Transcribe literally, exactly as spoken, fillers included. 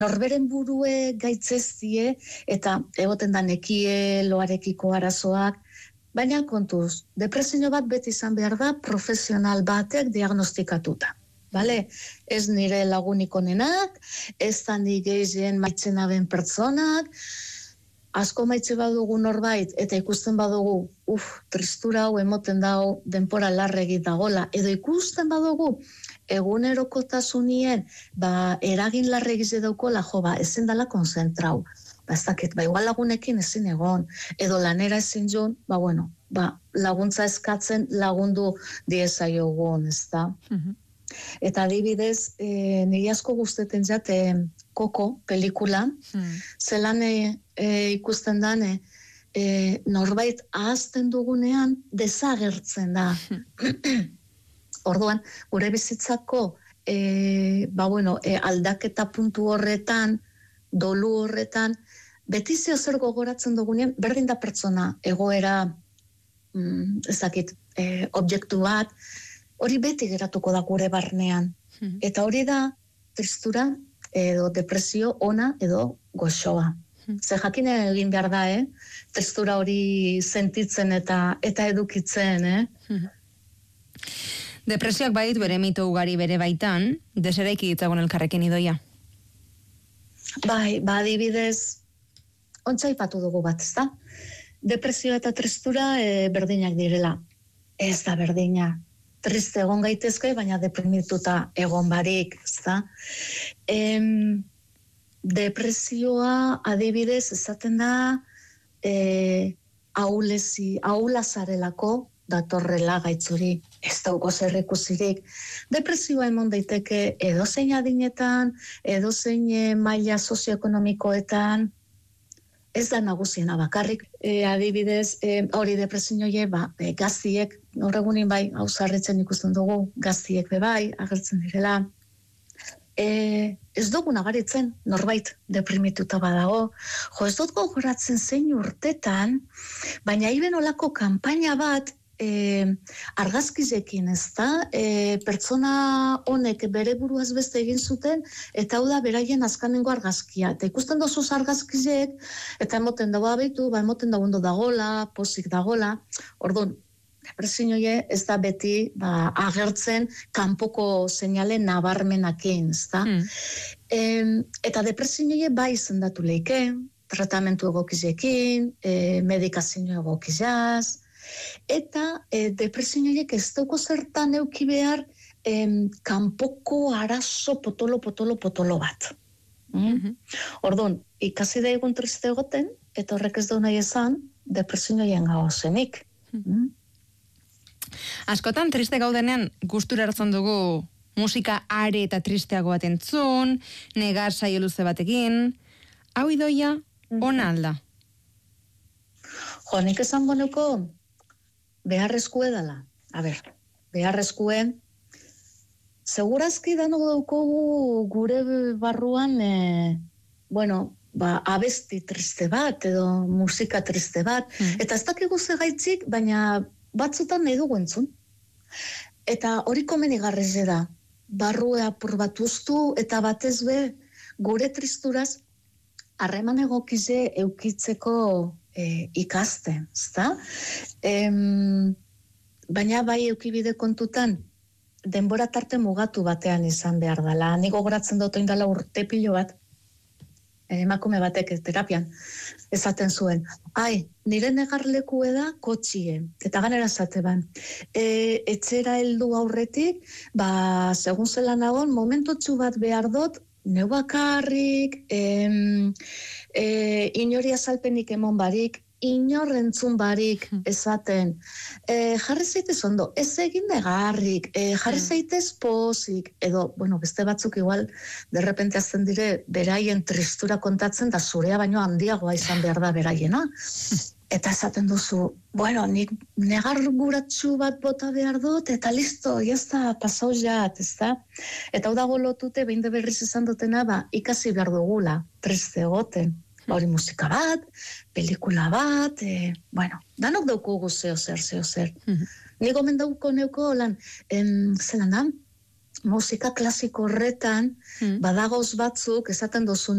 norberen burue gaitzeztie, eta egoten da nekie loarekiko arazoak, baina kontuz, depresio bat beti izan behar da profesional batek diagnostikatuta. Bale? Ez nire lagunik onenak, ez da ni gehien maitzen aben pertsonak, asko maitze badugu norbait, eta ikusten badugu, uf, tristura hau emoten dau denpora larregi dagola, edo ikusten badugu, egunerokotasunien, ba, eragin larregize daukola, jo, ba, ezin dala konzentrau. Ba, ez dakit, ba, igual lagunekin ezin egon, edo lanera ezin joan, ba, bueno, ba, laguntza eskatzen lagundu diezaiogun, ez da? Mm-hmm. Eta adibidez, e, niri asko guzteten jate Koko pelikula, mm. zelan e, e, ikusten dane, e, norbait ahazten dugunean desagertzen da. Orduan, gure bizitzako e, ba, bueno, e, aldaketa puntu horretan, dolu horretan, beti zeo zer gogoratzen dugunean, berdin da pertsona, egoera, mm, ezakit, e, objektu bat, hori beti geratuko da gure barnean. Mm-hmm. Eta hori da, tristura, edo depresio ona edo goxoa. Mm-hmm. Ze jakin egin behar da, eh? Tristura hori sentitzen eta eta edukitzen, eh? Mm-hmm. Depresioak baditu bere mito ugari bere baitan, deseraiki ditzagun elkarrekin Idoia. Bai, ba adibidez, ontsa ipatu dugu bat, ezta? Depresio eta tristura e, berdinak direla. Ez da berdina. Triste egon gaitezke, baina deprimituta egon barik, ezta? Em, depresioa adibidez esaten da e, ahulezi, ahulazarelako datorrela gaitzuri, ez dauko zer ikusirik. Depresioa emon daiteke edozein adinetan, edozein maila sozioekonomikoetan, ez da nagusiena bakarrik. E, adibidez, e, hori depresioie, ba, e, gaztiek, horregunin bai, hau zarretzen ikusten dugu, gaztiek be bai, agertzen direla. E, ez dugu nagaritzen, norbait deprimituta badago. Jo, ez dut gogoratzen zein urtetan, baina iben olako kanpaina bat, E, argazkizekin, ez da? E, pertsona honek bere buruaz beste egin zuten, eta hau da beraien azkanengo argazkia. Eta ikusten dozuz argazkizek, eta emoten dago abitu, ba emoten dago ondo dagola, pozik dagola. Orduan, depresioie ez da beti ba, agertzen kanpoko seinale nabarmenakin, ez da? Mm. E, eta depresioie bai izendatu leike, tratamentu egokizekin, e, medikazio egokizaz, eta e, depresioiek ez dauko zertan euki behar em, kanpoko arazo potolo, potolo, potolo bat. Mm? Mm-hmm. Orduan, ikasi da egun triste egoten, eta horrek ez da nahi esan, depresioien gauzenik. Mm? Askotan, triste gaudenean, gustura hartzen dugu musika are eta tristeago bat entzun, negar saio luze batekin, hau Idoia, ona alda? Jo, nik esango nuko, beharrezkue dela. A ber, beharrezkuen, segurazki dano daukogu gure barruan, e, bueno, ba, abesti triste bat, edo musika triste bat, mm. eta ez dakigu zegaitzik, baina batzutan nahi dugu entzun. Eta hori komenigarrez da, barrua apur bat ustu, eta batez be, gure tristuraz, harreman egokize eukitzeko E, ikaste, ezta? Em, baina bai eukibide kontutan, denbora tarte mugatu batean izan behar dela. Ni gogoratzen dut indala urte pilo bat, emakume batek terapian, esaten zuen. Ai, nire negarlekue da kotxie, eta ganera zate ban. E, etxera heldu aurretik, ba, segun zela nagon, momentotxu bat behar dut, neu bakarrik, em, e, inori azalpenik emon barik, inorrentzun barik esaten. E, jarri zaitez ondo, ez egin negarrik, e, jarri zaitez pozik, edo, bueno, beste batzuk igual, derrepente azten dire, beraien tristura kontatzen, da zurea baino handiagoa izan behar da beraiena. Eta esaten duzu, bueno, nik negar guratxu bat bota behar dut, eta listo, jazta, pasau jat, ez da? Eta hau dago lotute, behin de berriz izan dutena, ba, ikasi behar dugula, triste egoten. Ba, hori musika bat, pelikula bat, e, bueno, danok daukugu zeo zer, zeo zer. Mm-hmm. Nik omen dauko neuko lan, em, zelan da, musika klasiko horretan, Hmm. badagoz batzuk, esaten dozun